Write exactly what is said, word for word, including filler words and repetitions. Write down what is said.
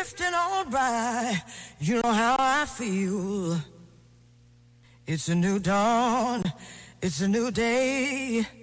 drifting on by. You know how I feel. It's a new dawn. It's a new day.